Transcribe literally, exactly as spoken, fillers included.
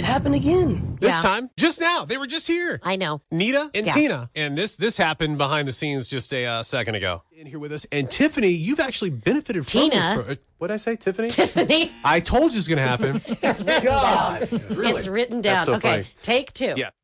It happened again. This Yeah. time, just now. They were just here. I know. Nita and Yeah. Tina. And this this happened behind the scenes just a uh, second ago. In here with us. And Tiffany, you've actually benefited from Tina. this. Pro- what did I say, Tiffany? Tiffany, I told you it's going to happen. it's written God, down. really? It's written down. That's so Okay, funny. take two. Yeah.